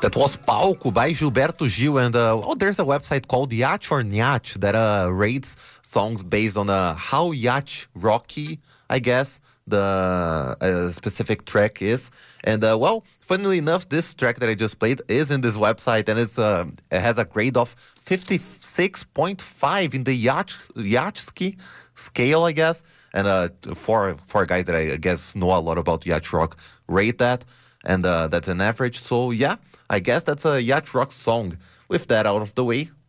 That was Palco by Gilberto Gil, and there's a website called Yacht or Nyat that rates songs based on how yacht rocky, I guess, the specific track is. And funnily enough, this track that I just played is in this website, and it has a grade of 56.5 in the yacht scale, I guess. And four guys that I guess know a lot about yacht rock rate that, and that's an average. So yeah, I guess that's a yacht rock song. With that out of the way,